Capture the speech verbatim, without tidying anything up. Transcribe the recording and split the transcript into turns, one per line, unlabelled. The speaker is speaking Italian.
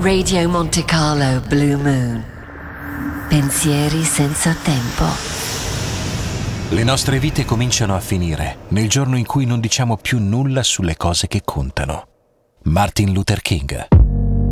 Radio Monte Carlo Blue Moon. Pensieri senza tempo.
Le nostre vite cominciano a finire nel giorno in cui non diciamo più nulla sulle cose che contano. Martin Luther King.